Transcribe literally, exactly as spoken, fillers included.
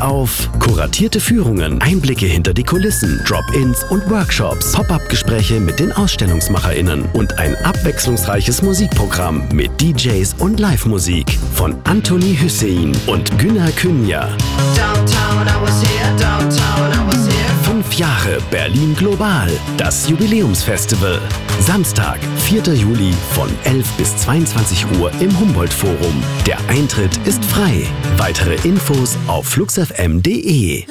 auf kuratierte Führungen, Einblicke hinter die Kulissen, Drop-ins und Workshops, Pop-up-Gespräche mit den AusstellungsmacherInnen und ein abwechslungsreiches Musikprogramm mit D Js und Live-Musik von Anthony Hüseyin und Günner Künja. Fünf Jahre Berlin Global, das Jubiläumsfestival. Samstag, vierter Juli von elf bis zweiundzwanzig Uhr im Humboldt-Forum. Der Eintritt ist frei. Weitere Infos auf flux f m punkt d e.